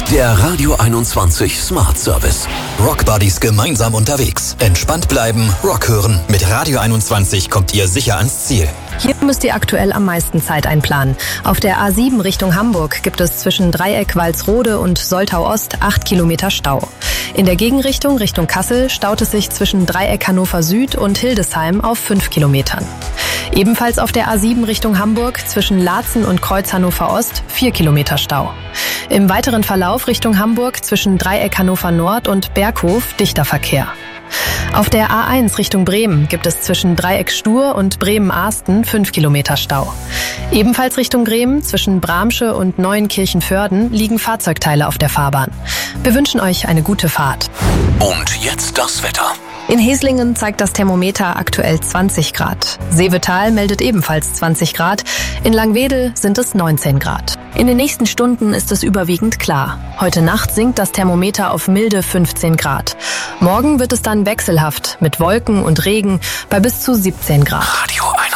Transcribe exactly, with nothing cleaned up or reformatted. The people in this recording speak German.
Der Radio einundzwanzig Smart Service. Rock Buddies gemeinsam unterwegs. Entspannt bleiben, Rock hören. Mit Radio einundzwanzig kommt ihr sicher ans Ziel. Hier müsst ihr aktuell am meisten Zeit einplanen. Auf der A sieben Richtung Hamburg gibt es zwischen Dreieck Walsrode und Soltau Ost acht Kilometer Stau. In der Gegenrichtung Richtung Kassel staut es sich zwischen Dreieck Hannover Süd und Hildesheim auf fünf Kilometern. Ebenfalls auf der A sieben Richtung Hamburg zwischen Laatzen und Kreuz Hannover Ost vier Kilometer Stau. Im weiteren Verlauf Richtung Hamburg zwischen Dreieck Hannover Nord und Berghof dichter Verkehr. Auf der A eins Richtung Bremen gibt es zwischen Dreieck Stur und Bremen-Ahsten fünf Kilometer Stau. Ebenfalls Richtung Bremen zwischen Bramsche und Neuenkirchen-Vörden liegen Fahrzeugteile auf der Fahrbahn. Wir wünschen euch eine gute Fahrt. Und jetzt das Wetter. In Heslingen zeigt das Thermometer aktuell zwanzig Grad. Seevetal meldet ebenfalls zwanzig Grad. In Langwedel sind es neunzehn Grad. In den nächsten Stunden ist es überwiegend klar. Heute Nacht sinkt das Thermometer auf milde fünfzehn Grad. Morgen wird es dann wechselhaft mit Wolken und Regen bei bis zu siebzehn Grad. Radio